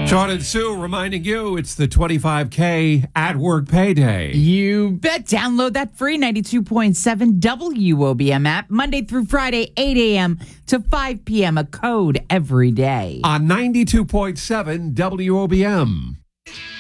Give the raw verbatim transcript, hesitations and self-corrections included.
Sean and Sue reminding you it's the twenty-five K at work payday. You bet. Download that free ninety-two point seven W O B M app Monday through Friday, eight a.m. to five p.m. A code every day. On ninety-two point seven W O B M.